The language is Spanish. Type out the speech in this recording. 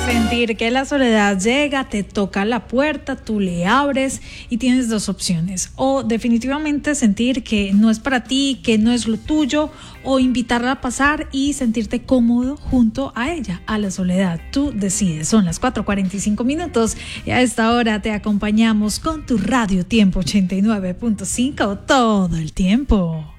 Sentir que la soledad llega, te toca la puerta, tú le abres y tienes dos opciones. O definitivamente sentir que no es para ti, que no es lo tuyo, o invitarla a pasar y sentirte cómodo junto a ella, a la soledad. Tú decides. Son las 4:45 y a esta hora te acompañamos con tu Radio Tiempo 89.5 todo el tiempo.